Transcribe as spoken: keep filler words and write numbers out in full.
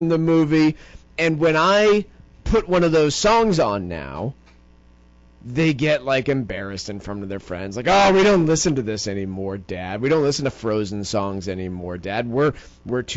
the movie. And when I put one of those songs on now, they get like embarrassed in front of their friends, like, "Oh, we don't listen to this anymore, Dad. We don't listen to Frozen songs anymore, Dad. We're we're too